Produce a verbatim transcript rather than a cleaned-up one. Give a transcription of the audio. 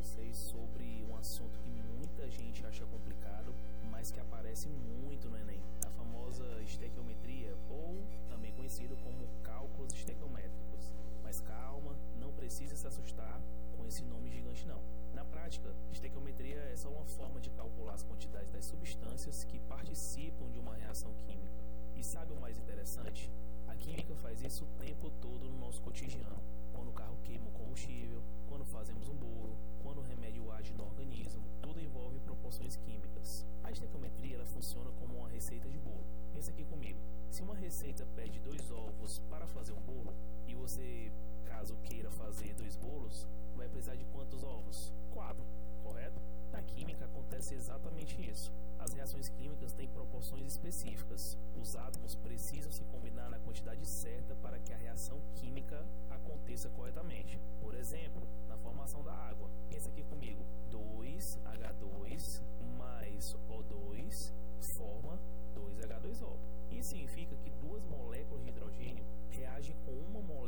vocês sobre um assunto que muita gente acha complicado, mas que aparece muito no Enem, a famosa estequiometria, ou também conhecido como cálculos estequiométricos. Mas calma, não precisa se assustar com esse nome gigante não. Na prática, estequiometria é só uma forma de calcular as quantidades das substâncias que participam de uma reação química. E sabe o mais interessante? A química faz isso o tempo todo no nosso cotidiano. Quando o carro queima o combustível, quando fazemos um bolo, quando o remédio age no organismo, tudo envolve proporções químicas. A estequiometria ela funciona como uma receita de bolo. Pensa aqui comigo. Se uma receita pede dois ovos para fazer um bolo, e você, caso queira fazer dois bolos, vai precisar de quantos ovos? Quatro, correto? Na química acontece exatamente isso. As reações químicas têm proporções específicas. Os átomos precisam se combinar na quantidade certa para que a reação química aconteça corretamente. Por exemplo, na formação da água. Pensa aqui comigo. dois H dois mais O dois forma dois H dois O. Isso significa que duas moléculas de hidrogênio reagem com uma molécula